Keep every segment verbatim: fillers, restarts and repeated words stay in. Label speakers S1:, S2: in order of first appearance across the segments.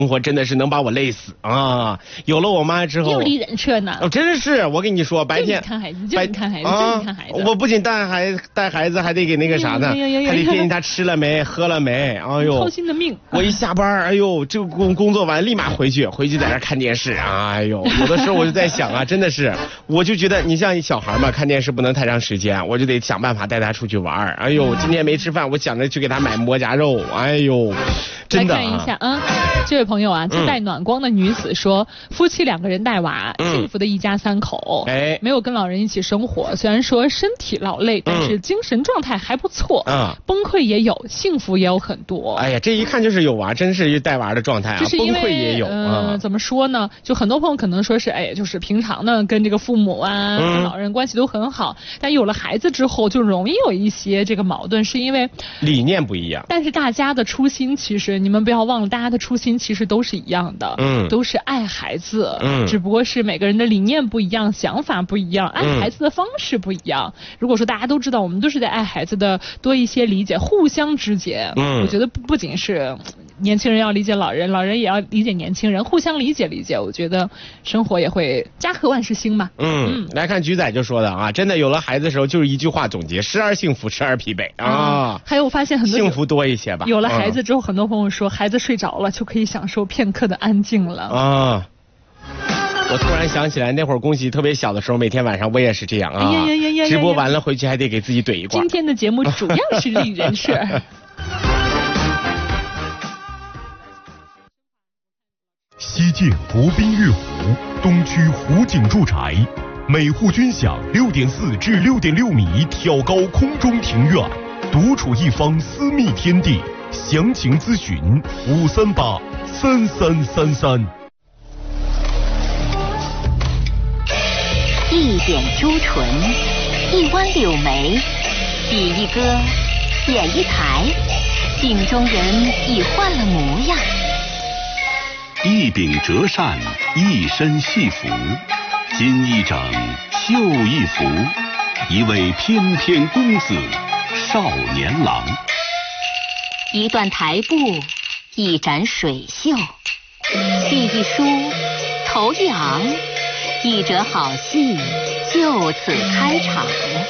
S1: 生活真的是能把我累死啊！有了我妈之后，
S2: 又立人设呢。
S1: 哦，真的是，我跟你说，白天
S2: 就你看孩子，就你看孩子，就你看孩子。
S1: 我不仅带孩带孩子，还得给那个啥呢，还得惦记他吃了没，喝了没。哎呦，
S2: 操心的命！
S1: 我一下班，哎呦，这工工作完立马回去，回去在那看电视。哎呦，有的时候我就在想啊，真的是，我就觉得你像小孩嘛，看电视不能太长时间，我就得想办法带他出去玩。哎呦，今天没吃饭，我想着去给他买馍夹肉。哎呦，真的、啊。
S2: 来看一下啊，这位朋友啊，自带暖光的女子说，嗯、夫妻两个人带娃，嗯、幸福的一家三口，哎，没有跟老人一起生活，虽然说身体劳累，但是精神状态还不错，嗯，崩溃也有，幸福也有很多。
S1: 哎呀，这一看就是有娃，真是带娃的状态啊，
S2: 就是因为
S1: 崩溃也有。
S2: 呃，怎么说呢？就很多朋友可能说是，哎，就是平常呢跟这个父母啊、嗯、跟老人关系都很好，但有了孩子之后，就容易有一些这个矛盾，是因为
S1: 理念不一样。
S2: 但是大家的初心，其实你们不要忘了，大家的初心其实都是一样的，嗯，都是爱孩子，嗯，只不过是每个人的理念不一样，想法不一样，爱孩子的方式不一样。嗯、如果说大家都知道，我们都是在爱孩子的，多一些理解，互相肢解。嗯，我觉得不不仅是年轻人要理解老人，老人也要理解年轻人，互相理解理解，我觉得生活也会家和万事兴嘛。嗯，
S1: 嗯来看菊仔就说的啊，真的有了孩子的时候，就是一句话总结：时而幸福，时而疲惫啊。
S2: 嗯、还有我发现很多
S1: 幸福多一些吧。
S2: 有了孩子之后，嗯、很多朋友说，孩子睡着了就可以享受片刻的安静了啊。
S1: 我突然想起来，那会儿恭喜特别小的时候，每天晚上我也是这样啊。哎呀呀呀呀！直播完了回去还得给自己怼一罐。
S2: 今天的节目主要是立人设。
S3: 西晋国宾悦湖东区湖景住宅，每户均享六点四至六点六米挑高空中庭院，独处一方私密天地。详情咨询五三八三三三三。
S4: 一点朱唇，一弯柳眉，比一歌，演一台，镜中人已换了模样。
S5: 一柄折扇，一身戏服，金一整，绣一幅，一位翩翩公子，少年郎。
S4: 一段台步，一展水袖，戏一梳，头一昂，一折好戏就此开场。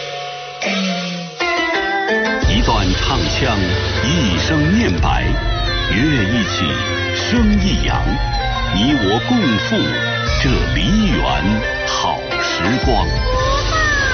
S5: 一段唱腔，一声念白，乐一起，声一扬，你我共赴这梨园好时光。